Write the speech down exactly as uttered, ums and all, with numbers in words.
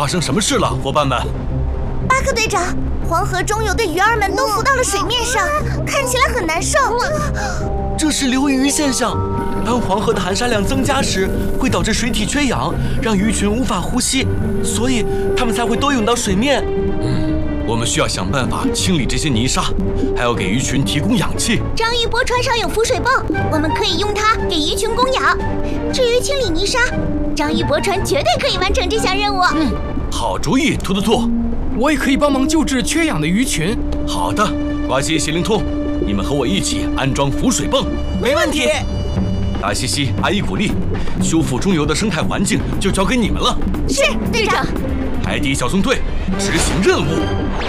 发生什么事了，伙伴们？ 巴克队长，黄河中游的鱼儿们都浮到了水面上，看起来很难受。 这是流鱼现象。当黄河的含沙量增加时，会导致水体缺氧，让鱼群无法呼吸，所以它们才会都涌到水面。 嗯，我们需要想办法清理这些泥沙，还要给鱼群提供氧气。 章鱼驳船上有浮水泵，我们可以用它给鱼群供氧。至于清理泥沙，章鱼驳船绝对可以完成这项任务。 嗯，好主意，突突兔。 我也可以帮忙救治缺氧的鱼群。 好的，呱唧、谢灵通，你们和我一起安装浮水泵。 没问题。 达西西、阿依古丽，修复中游的生态环境就交给你们了。 是，队长。 海底小纵队，执行任务。